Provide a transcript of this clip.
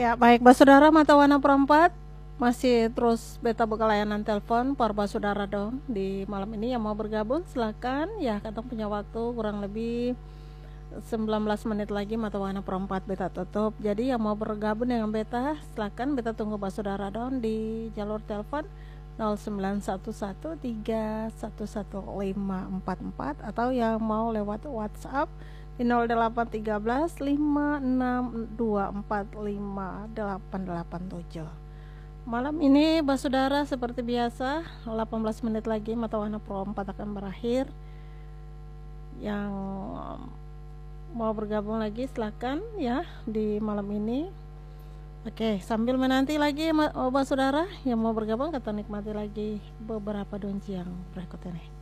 Ya, baik, Basudara mata warna perempat masih terus beta buka layanan telepon para Basudara dong di malam ini yang mau bergabung silakan ya, katong punya waktu kurang lebih 19 menit lagi mata warna perempat beta tutup. Jadi yang mau bergabung dengan beta silakan beta tunggu Basudara dong di jalur telepon 0911311544 atau yang mau lewat WhatsApp di 081356245887. Malam ini Basudara seperti biasa 18 menit lagi mata warna perempat akan berakhir. Yang mau bergabung lagi silakan ya di malam ini. Oke, sambil menanti lagi Basudara yang mau bergabung, kita nikmati lagi beberapa donji yang berikut ini.